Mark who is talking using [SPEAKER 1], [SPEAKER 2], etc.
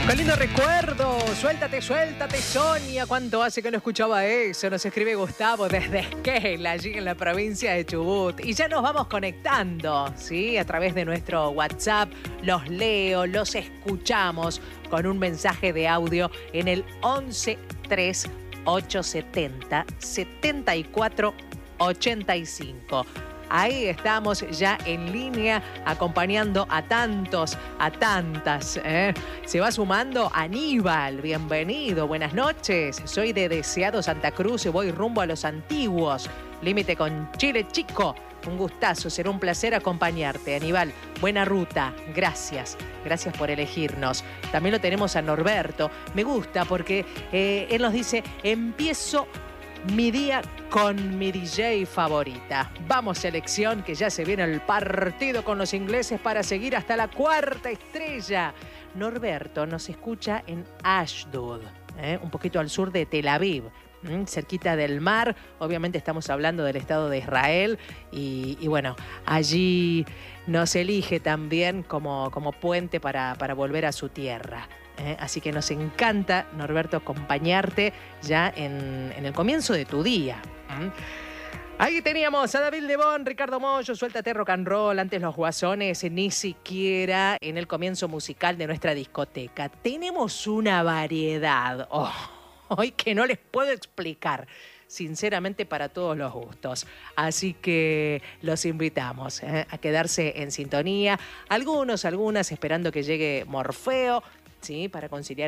[SPEAKER 1] ¡Qué lindo recuerdo! Suéltate, suéltate, Sonia. ¿Cuánto hace que no escuchaba eso? Nos escribe Gustavo desde Esquel, allí en la provincia de Chubut. Y ya nos vamos conectando, ¿sí? A través de nuestro WhatsApp. Los leo, los escuchamos con un mensaje de audio en el 11 3 870 74 85. Ahí estamos ya en línea acompañando a tantos, a tantas. Se va sumando Aníbal, bienvenido, buenas noches. Soy de Deseado Santa Cruz y voy rumbo a Los Antiguos, límite con Chile Chico. Un gustazo, será un placer acompañarte, Aníbal. Buena ruta, gracias. Gracias por elegirnos. También lo tenemos a Norberto. Me gusta porque él nos dice, empiezo mi día con mi DJ favorita. Vamos, selección, que ya se viene el partido con los ingleses para seguir hasta la cuarta estrella. Norberto nos escucha en Ashdod, un poquito al sur de Tel Aviv, cerquita del mar. Obviamente estamos hablando del Estado de Israel y bueno, allí nos elige también como puente para volver a su tierra. Así que nos encanta, Norberto, acompañarte ya en el comienzo de tu día. Ahí teníamos a David Lebón, Ricardo Mollo, Suéltate Rock and Roll, antes Los Guasones, ni siquiera en el comienzo musical de nuestra discoteca. Tenemos una variedad hoy que no les puedo explicar, sinceramente, para todos los gustos. Así que los invitamos a quedarse en sintonía. Algunas esperando que llegue Morfeo, ¿sí? Para conciliar